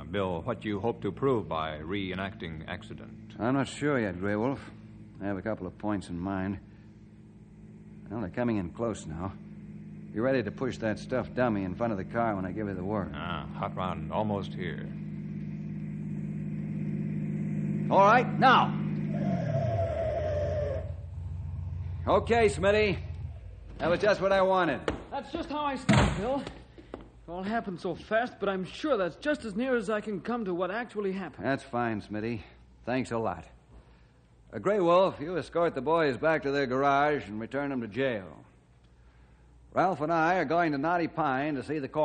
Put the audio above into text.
Bill, what you hope to prove by reenacting accident? I'm not sure yet, Grey Wolf. I have a couple of points in mind. Well, they're coming in close now. Be ready to push that stuffed dummy in front of the car when I give you the word. Hot rod almost here. All right, now. Okay, Smitty. That was just what I wanted. That's just how I stopped, Bill. It all happened so fast, but I'm sure that's just as near as I can come to what actually happened. That's fine, Smitty. Thanks a lot. Grey Wolf, you escort the boys back to their garage and return them to jail. Ralph and I are going to Knotty Pine to see the